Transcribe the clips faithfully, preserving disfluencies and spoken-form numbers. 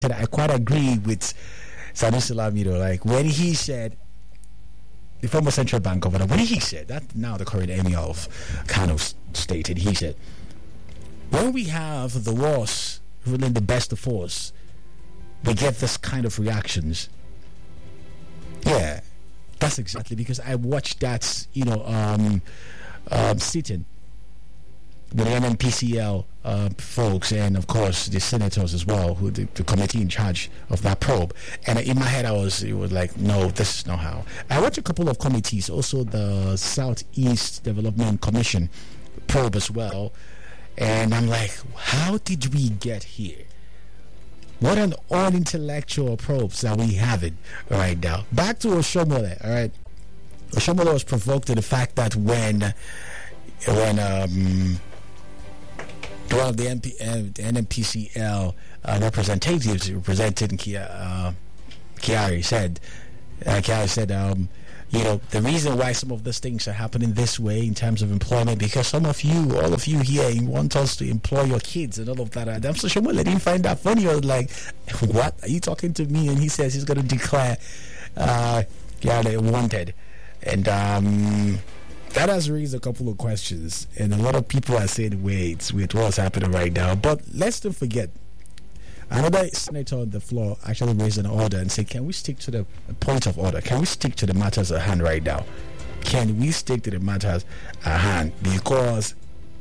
I quite agree with Sanusi Lamido. Like when he said, the former central bank governor, when he said that, now the current emir of Kano stated, he said, when we have the worst ruling the best of us, we get this kind of reactions. Yeah, that's exactly, because I watched that, you know, um, um, sitting with the N N P C L uh, folks, and of course the senators as well, who the, the committee in charge of that probe. And in my head, I was it was like, no, this is not how. I watched a couple of committees, also the Southeast Development Commission probe as well, and I'm like, how did we get here? What an unintellectual probes that we have it right now. Back to Oshomole, all right. Oshomole was provoked to the fact that when when um one of the, M P, uh, the N N P C L uh, representatives represented Kia, uh, Kiari said, uh, Kiari said, um, you know, the reason why some of these things are happening this way in terms of employment, because some of you, all of you here, you want us to employ your kids and all of that. And I'm so sure I didn't find that funny. I was like, what? Are you talking to me? And he says he's going to declare uh, Kiari wanted. And, um... that has raised a couple of questions, and a lot of people are saying, wait, wait, what's happening right now? But let's don't forget, another senator on the floor actually raised an order and said, can we stick to the point of order? Can we stick to the matters at hand right now? Can we stick to the matters at hand? Because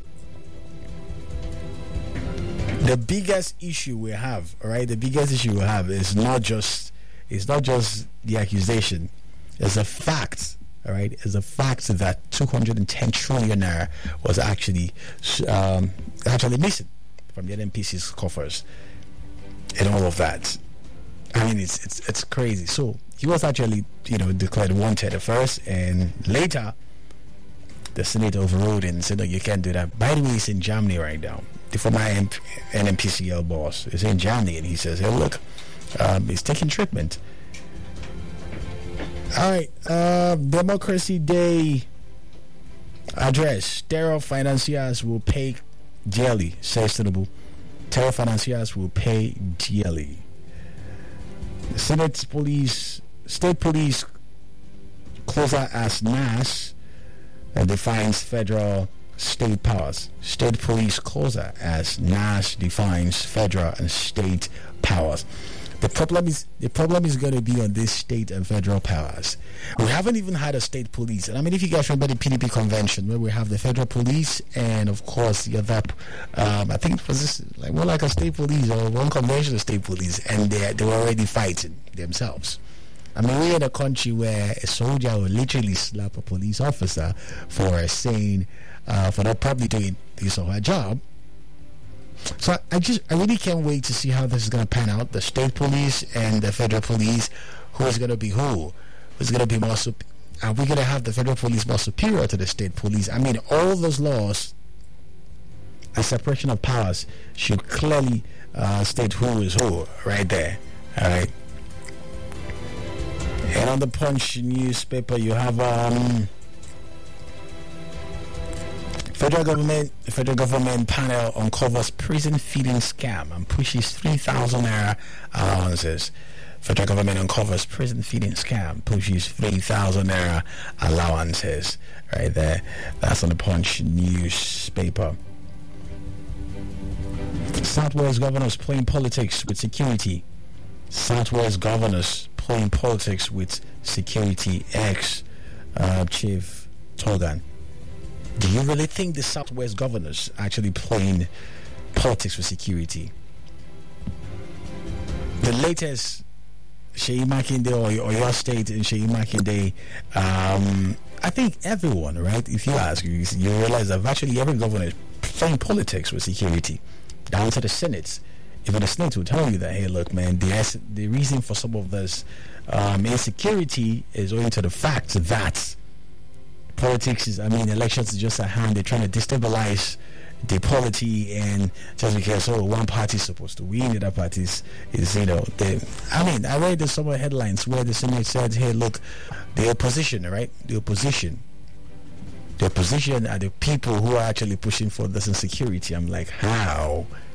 the biggest issue we have, all right, the biggest issue we have is not just, it's not just the accusation, it's a fact. All right, is the fact that two hundred ten trillion naira was actually um, actually missing from the N N P C's coffers, and all of that. I mean, it's it's it's crazy. So he was actually, you know, declared wanted at first, and later the Senate overruled and said, no, you can't do that. By the way, he's in Germany right now. The former N N P C L boss is in Germany, and he says, hey, look, um, he's taking treatment. All right, uh, Democracy Day address. Terror financiers will pay dearly, says Tinubu. Terror financiers will pay dearly. Senate police, state police closer as N A S and defines federal state powers. State police closer as N A S defines federal and state powers. The problem is the problem is going to be on this state and federal powers. We haven't even had a state police. And I mean, if you guys remember the P D P convention, where we have the federal police and, of course, the other, um, I think it was this, like more like a state police or one convention of state police, and they they were already fighting themselves. I mean, we're in a country where a soldier will literally slap a police officer for saying, uh, for not probably doing his or her job. So I just, I really can't wait to see how this is going to pan out. The state police and the federal police, who is going to be who? Who's going to be more, sup- are we going to have the federal police more superior to the state police? I mean, all those laws and separation of powers should clearly uh, state who is who right there. All right. And on the Punch newspaper, you have um, Federal government, the federal government panel uncovers prison feeding scam and pushes three thousand naira allowances. Federal government uncovers prison feeding scam, pushes three thousand naira allowances. Right there. That's on the Punch newspaper. Southwest governors playing politics with security. Southwest governors playing politics with security. Ex uh, Chief Togan. Do you really think the Southwest governors are actually playing politics with security? The latest Sheyi Makinde or, or your state in Sheyi Makinde, um, I think everyone, right? If you ask, you, you realize that virtually every governor is playing politics with security, down to the Senate. Even the Senate will tell you that, hey, look, man, the the reason for some of this um, insecurity is owing to the fact that politics is, I mean, elections is just at hand. They're trying to destabilize the polity, and just because oh one party is supposed to win, the other party is, is you know, they, I mean, I read the summer headlines where the Senate said, hey, look, the opposition, right? The opposition. The opposition are the people who are actually pushing for this insecurity. I'm like, how?